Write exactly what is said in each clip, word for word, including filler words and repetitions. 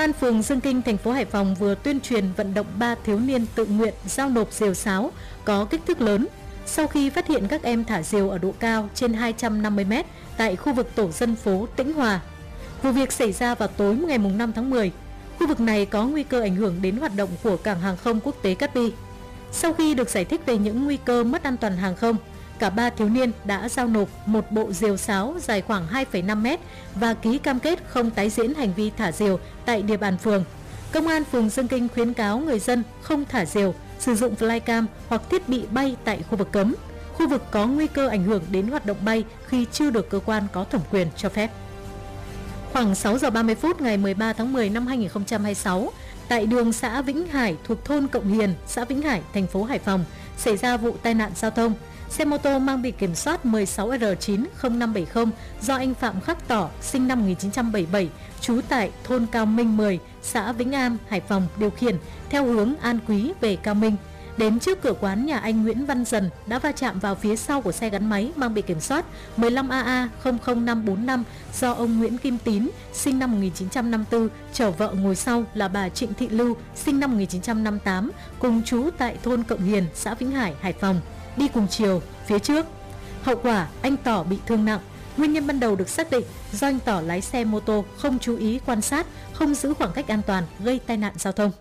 an phường Dương Kinh, thành phố Hải Phòng vừa tuyên truyền vận động ba thiếu niên tự nguyện giao nộp rìu sáo có kích thước lớn sau khi phát hiện các em thả rìu ở độ cao trên hai trăm năm mươi mét tại khu vực tổ dân phố Tĩnh Hòa. Vụ việc xảy ra vào tối ngày năm tháng mười. Khu vực này có nguy cơ ảnh hưởng đến hoạt động của cảng hàng không quốc tế Cát Bi. Sau khi được giải thích về những nguy cơ mất an toàn hàng không, cả ba thiếu niên đã giao nộp một bộ rìu sáo dài khoảng hai phẩy năm mét và ký cam kết không tái diễn hành vi thả rìu tại địa bàn phường. Công an phường Dương Kinh khuyến cáo người dân không thả rìu, sử dụng flycam hoặc thiết bị bay tại khu vực cấm, khu vực có nguy cơ ảnh hưởng đến hoạt động bay khi chưa được cơ quan có thẩm quyền cho phép. Khoảng sáu giờ ba mươi phút ngày mười ba tháng mười năm hai nghìn không trăm hai mươi sáu, tại đường xã Vĩnh Hải thuộc thôn Cộng Hiền, xã Vĩnh Hải, thành phố Hải Phòng, xảy ra vụ tai nạn giao thông. Xe mô tô mang biển kiểm soát mười sáu R chín không năm bảy không do anh Phạm Khắc Tỏ, sinh năm một nghìn chín trăm bảy mươi bảy, trú tại thôn Cao Minh mười, xã Vĩnh Am, Hải Phòng điều khiển theo hướng An Quý về Cao Minh. Đến trước cửa quán nhà anh Nguyễn Văn Dần đã va chạm vào phía sau của xe gắn máy mang biển kiểm soát mười lăm A A không không năm bốn năm do ông Nguyễn Kim Tín, sinh năm một nghìn chín trăm năm mươi tư, chở vợ ngồi sau là bà Trịnh Thị Lưu, sinh năm một nghìn chín trăm năm mươi tám, cùng trú tại thôn Cộng Hiền, xã Vĩnh Hải, Hải Phòng, đi cùng chiều phía trước. Hậu quả, anh Tỏ bị thương nặng. Nguyên nhân ban đầu được xác định do anh Tỏ lái xe mô tô không chú ý quan sát, không giữ khoảng cách an toàn gây tai nạn giao thông.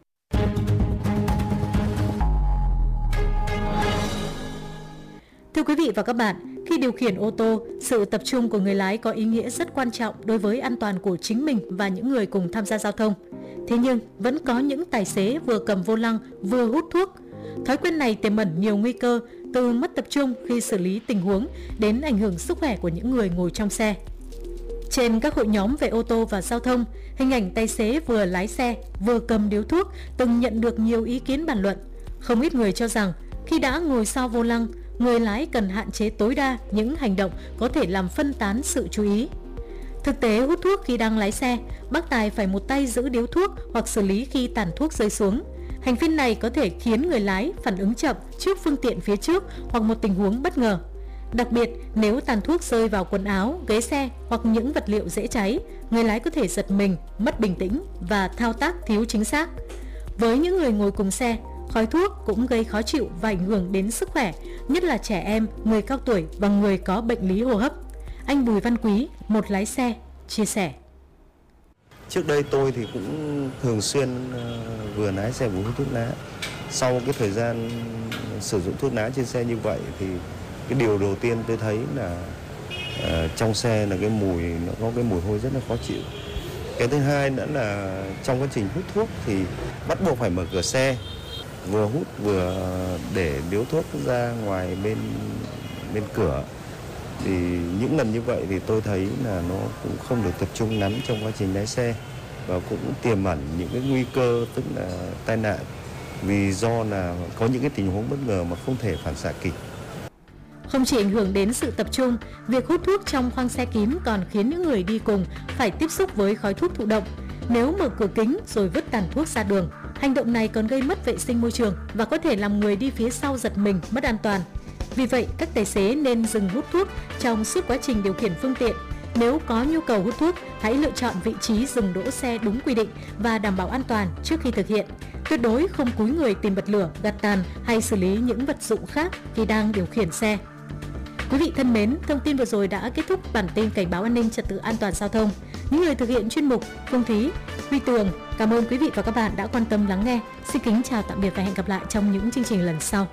Thưa quý vị và các bạn, khi điều khiển ô tô, sự tập trung của người lái có ý nghĩa rất quan trọng đối với an toàn của chính mình và những người cùng tham gia giao thông. Thế nhưng, vẫn có những tài xế vừa cầm vô lăng vừa hút thuốc. Thói quen này tiềm ẩn nhiều nguy cơ, từ mất tập trung khi xử lý tình huống đến ảnh hưởng sức khỏe của những người ngồi trong xe. Trên các hội nhóm về ô tô và giao thông, hình ảnh tài xế vừa lái xe vừa cầm điếu thuốc từng nhận được nhiều ý kiến bàn luận. Không ít người cho rằng khi đã ngồi sau vô lăng, người lái cần hạn chế tối đa những hành động có thể làm phân tán sự chú ý. Thực tế, hút thuốc khi đang lái xe, bác tài phải một tay giữ điếu thuốc hoặc xử lý khi tàn thuốc rơi xuống. Hành vi này có thể khiến người lái phản ứng chậm trước phương tiện phía trước hoặc một tình huống bất ngờ. Đặc biệt, nếu tàn thuốc rơi vào quần áo, ghế xe hoặc những vật liệu dễ cháy, người lái có thể giật mình, mất bình tĩnh và thao tác thiếu chính xác. Với những người ngồi cùng xe, khói thuốc cũng gây khó chịu và ảnh hưởng đến sức khỏe, nhất là trẻ em, người cao tuổi và người có bệnh lý hô hấp. Anh Bùi Văn Quý, một lái xe, chia sẻ. Trước đây tôi thì cũng thường xuyên vừa lái xe vừa hút thuốc lá. Sau cái thời gian sử dụng thuốc lá trên xe như vậy thì cái điều đầu tiên tôi thấy là uh, trong xe là cái mùi, nó có cái mùi hôi rất là khó chịu. Cái thứ hai nữa là trong quá trình hút thuốc thì bắt buộc phải mở cửa xe, vừa hút vừa để điếu thuốc ra ngoài bên bên cửa. Thì những lần như vậy thì tôi thấy là nó cũng không được tập trung lắm trong quá trình lái xe và cũng tiềm ẩn những cái nguy cơ, tức là tai nạn, vì do là có những cái tình huống bất ngờ mà không thể phản xạ kịp. Không chỉ ảnh hưởng đến sự tập trung, việc hút thuốc trong khoang xe kín còn khiến những người đi cùng phải tiếp xúc với khói thuốc thụ động. Nếu mở cửa kính rồi vứt tàn thuốc ra đường, hành động này còn gây mất vệ sinh môi trường và có thể làm người đi phía sau giật mình, mất an toàn. Vì vậy, các tài xế nên dừng hút thuốc trong suốt quá trình điều khiển phương tiện. Nếu có nhu cầu hút thuốc, hãy lựa chọn vị trí dừng đỗ xe đúng quy định và đảm bảo an toàn trước khi thực hiện. Tuyệt đối không cúi người tìm bật lửa, gạt tàn hay xử lý những vật dụng khác khi đang điều khiển xe. Quý vị thân mến, thông tin vừa rồi đã kết thúc bản tin cảnh báo an ninh trật tự an toàn giao thông. Những người thực hiện chuyên mục Phương Thúy, Huy Tường, cảm ơn quý vị và các bạn đã quan tâm lắng nghe. Xin kính chào tạm biệt và hẹn gặp lại trong những chương trình lần sau.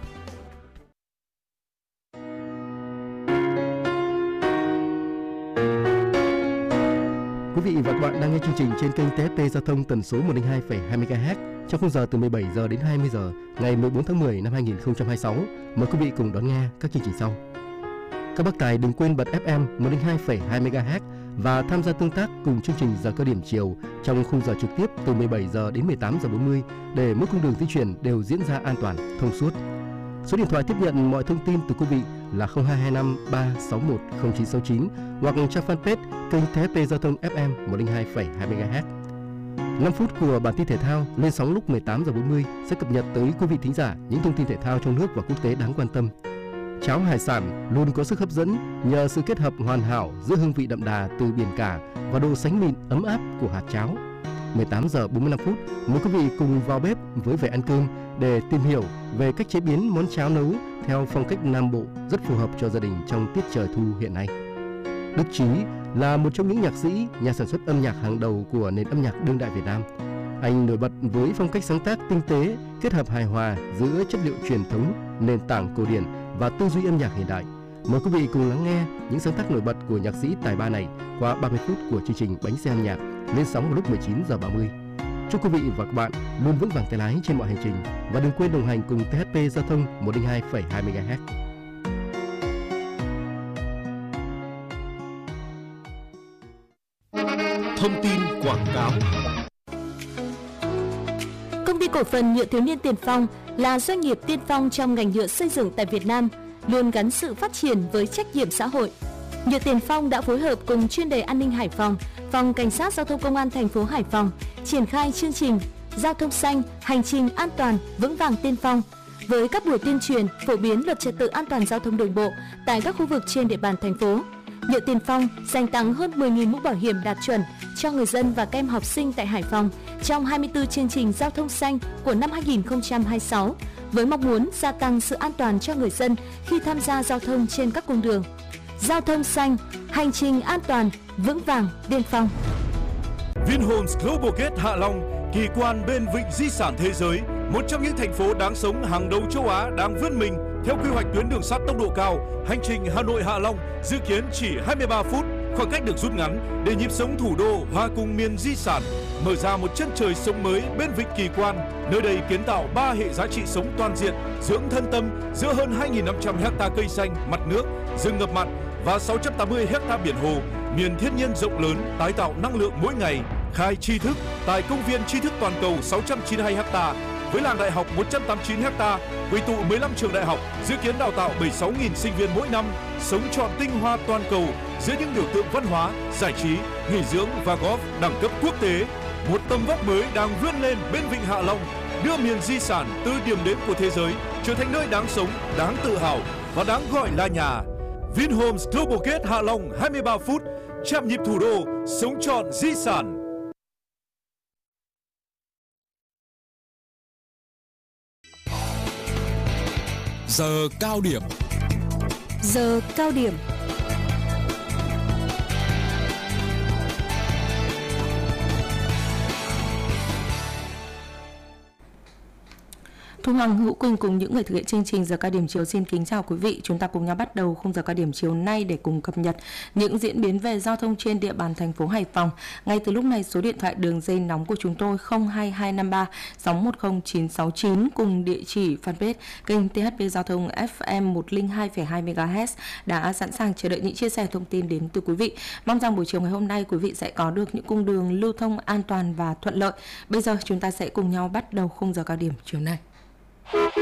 Quý vị và các bạn đang nghe chương trình trên kênh tê ép tê Giao thông tần số một không hai phẩy hai mươi MHz trong khung giờ từ mười bảy giờ đến hai mươi giờ ngày mười bốn tháng mười năm hai nghìn không trăm hai mươi sáu. Mời quý vị cùng đón nghe các chương trình sau. Các bác tài đừng quên bật ép em một không hai phẩy hai mươi MHz và tham gia tương tác cùng chương trình giờ cao điểm chiều trong khung giờ trực tiếp từ mười bảy giờ đến mười tám giờ bốn mươi để mỗi cung đường di chuyển đều diễn ra an toàn, thông suốt. Số điện thoại tiếp nhận mọi thông tin từ quý vị là không hai hai năm ba sáu một không chín sáu chín hoặc trang fanpage kênh tê ép tê Giao thông ép em một không hai phẩy hai mươi MHz. năm phút của bản tin thể thao lên sóng lúc mười tám giờ bốn mươi sẽ cập nhật tới quý vị thính giả những thông tin thể thao trong nước và quốc tế đáng quan tâm. Cháo hải sản luôn có sức hấp dẫn nhờ sự kết hợp hoàn hảo giữa hương vị đậm đà từ biển cả và độ sánh mịn ấm áp của hạt cháo. mười tám giờ bốn mươi lăm phút, mời quý vị cùng vào bếp với về ăn cơm để tìm hiểu về cách chế biến món cháo nấu theo phong cách Nam Bộ rất phù hợp cho gia đình trong tiết trời thu hiện nay. Đức Chí là một trong những nhạc sĩ, nhà sản xuất âm nhạc hàng đầu của nền âm nhạc đương đại Việt Nam. Anh nổi bật với phong cách sáng tác tinh tế, kết hợp hài hòa giữa chất liệu truyền thống, nền tảng cổ điển và tư duy âm nhạc hiện đại. Mời quý vị cùng lắng nghe những sáng tác nổi bật của nhạc sĩ tài ba này qua ba mươi phút của chương trình Bánh xe âm nhạc lên sóng vào lúc mười chín giờ ba mươi. Chúc quý vị và các bạn luôn vững vàng tay lái trên mọi hành trình và đừng quên đồng hành cùng tê hát pê Giao thông một không hai phẩy hai mê ga héc. Thông tin quảng cáo. Công ty cổ phần Nhựa Thiếu niên Tiền Phong là doanh nghiệp tiên phong trong ngành nhựa xây dựng tại Việt Nam, luôn gắn sự phát triển với trách nhiệm xã hội. Nhựa Tiền Phong đã phối hợp cùng chuyên đề an ninh Hải Phòng, Phòng Cảnh sát Giao thông Công an thành phố Hải Phòng triển khai chương trình Giao thông xanh, hành trình an toàn, vững vàng tiên phong với các buổi tuyên truyền phổ biến luật trật tự an toàn giao thông đường bộ tại các khu vực trên địa bàn thành phố. Nhựa Tiền Phong dành tặng hơn mười nghìn mũ bảo hiểm đạt chuẩn cho người dân và các em học sinh tại Hải Phòng trong hai mươi tư chương trình giao thông xanh của năm hai không hai sáu với mong muốn gia tăng sự an toàn cho người dân khi tham gia giao thông trên các cung đường. Giao thông xanh, hành trình an toàn, vững vàng, tiên phong. Vinhomes Global Gate Hạ Long, kỳ quan bên vịnh di sản thế giới, một trong những thành phố đáng sống hàng đầu châu Á đang vươn mình theo quy hoạch tuyến đường sắt tốc độ cao. Hành trình Hà Nội Hạ Long dự kiến chỉ hai mươi ba phút, khoảng cách được rút ngắn để nhịp sống thủ đô hòa cùng miền di sản, mở ra một chân trời sống mới bên vịnh kỳ quan. Nơi đây kiến tạo ba hệ giá trị sống toàn diện, dưỡng thân tâm giữa hơn hai nghìn năm trăm ha cây xanh, mặt nước, rừng ngập mặn và sáu trăm tám mươi ha biển hồ, miền thiên nhiên rộng lớn tái tạo năng lượng mỗi ngày. Khai tri thức tại công viên tri thức toàn cầu sáu trăm chín mươi hai ha với làng đại học một trăm tám mươi chín ha, quy tụ mười lăm trường đại học, dự kiến đào tạo bảy mươi sáu nghìn sinh viên mỗi năm, sống trọn tinh hoa toàn cầu giữa những biểu tượng văn hóa, giải trí, nghỉ dưỡng và golf đẳng cấp quốc tế. Một tầm vóc mới đang vươn lên bên vịnh Hạ Long, đưa miền di sản từ điểm đến của thế giới trở thành nơi đáng sống, đáng tự hào và đáng gọi là nhà. Vinhomes Global Gate Hạ Long hai mươi ba phút, chạm nhịp thủ đô, sống trọn di sản. Giờ cao điểm. Giờ cao điểm. Thu Hằng, Hữu Quỳnh cùng những người thực hiện chương trình Giờ cao điểm chiều xin kính chào quý vị. Chúng ta cùng nhau bắt đầu khung giờ cao điểm chiều nay để cùng cập nhật những diễn biến về giao thông trên địa bàn thành phố Hải Phòng. Ngay từ lúc này, số điện thoại đường dây nóng của chúng tôi không hai hai năm ba sáu một không chín sáu chín cùng địa chỉ fanpage kênh tê hát pê Giao thông ép em một không hai phẩy hai mê ga héc đã sẵn sàng chờ đợi những chia sẻ thông tin đến từ quý vị. Mong rằng buổi chiều ngày hôm nay quý vị sẽ có được những cung đường lưu thông an toàn và thuận lợi. Bây giờ chúng ta sẽ cùng nhau bắt đầu khung giờ cao điểm chiều nay.